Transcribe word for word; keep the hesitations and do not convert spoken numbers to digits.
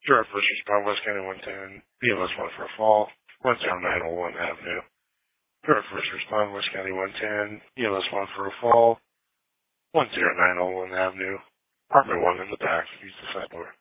Direct First Respond, West County one ten, B L S one for a fall, one zero nine oh one Avenue. Direct First Respond, West County one ten, B L S one for a fall, one zero nine oh one Avenue. Apartment one in the back, use the side door.